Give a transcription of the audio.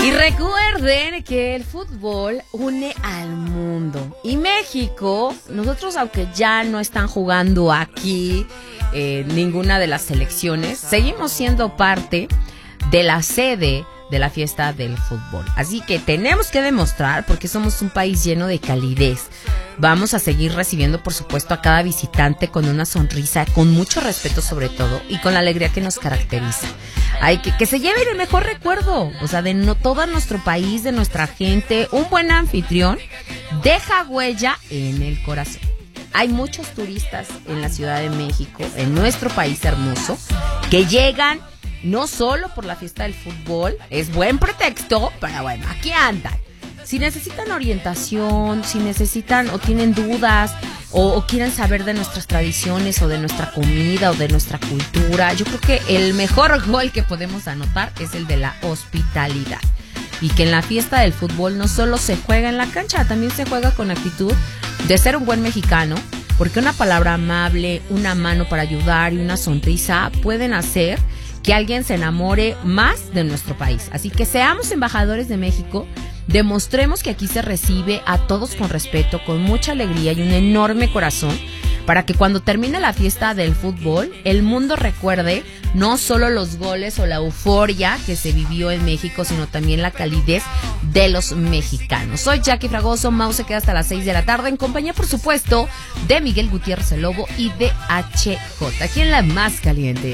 Y recuerden que el fútbol une al mundo. Y México, nosotros aunque ya no están jugando aquí ninguna de las selecciones, seguimos siendo parte de la sede de la fiesta del fútbol. Así que tenemos que demostrar, porque somos un país lleno de calidez. Vamos a seguir recibiendo, por supuesto, a cada visitante con una sonrisa, con mucho respeto sobre todo, y con la alegría que nos caracteriza. Hay que se lleven el mejor recuerdo, o sea, de todo nuestro país, de nuestra gente. Un buen anfitrión deja huella en el corazón. Hay muchos turistas en la Ciudad de México, en nuestro país hermoso, que llegan no solo por la fiesta del fútbol, es buen pretexto, pero bueno, aquí andan. Si necesitan orientación, si necesitan o tienen dudas o quieren saber de nuestras tradiciones o de nuestra comida o de nuestra cultura, yo creo que el mejor gol que podemos anotar es el de la hospitalidad. Y que en la fiesta del fútbol no solo se juega en la cancha, también se juega con actitud de ser un buen mexicano, porque una palabra amable, una mano para ayudar y una sonrisa pueden hacer que alguien se enamore más de nuestro país. Así que seamos embajadores de México, demostremos que aquí se recibe a todos con respeto, con mucha alegría y un enorme corazón, para que cuando termine la fiesta del fútbol, el mundo recuerde no solo los goles o la euforia que se vivió en México, sino también la calidez de los mexicanos. Soy Jackie Fragoso, Mau se queda hasta las 6 de la tarde, en compañía, por supuesto, de Miguel Gutiérrez el Lobo y de HJ, aquí en La Más Caliente.